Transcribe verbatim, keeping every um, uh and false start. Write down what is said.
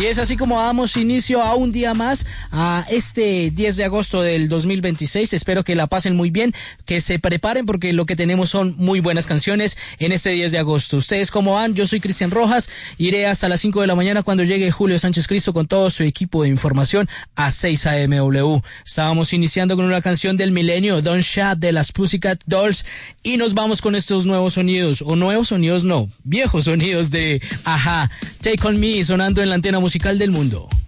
Y es así como damos inicio a un día más, a este diez de agosto del dos mil veintiséis. Espero que la pasen muy bien, que se preparen porque lo que tenemos son muy buenas canciones en este diez de agosto. ¿Ustedes cómo van? Yo soy Cristian Rojas. Iré hasta las cinco de la mañana cuando llegue Julio Sánchez Cristo con todo su equipo de información a seis A M W. Estábamos iniciando con una canción del milenio, Don't Shout, de las Pussycat Dolls, y nos vamos con estos nuevos sonidos, o nuevos sonidos no, viejos sonidos de Ajá, Take On Me, sonando en la antena musical del mundo.